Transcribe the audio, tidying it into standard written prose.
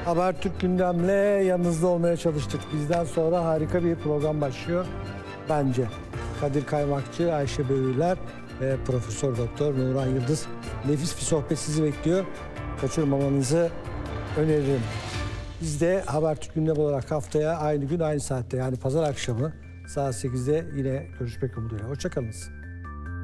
Habertürk gündemle yanınızda olmaya çalıştık. Bizden sonra harika bir program başlıyor bence. Kadir Kaymakçı, Ayşe Böğürler ve Profesör Doktor Nuran Yıldız. Nefis bir sohbet sizi bekliyor. Kaçırmamanızı öneririm. Biz de Habertürk gündem olarak haftaya aynı gün aynı saatte, yani pazar akşamı saat 8'de yine görüşmek umuduyla. Hoşça kalınız.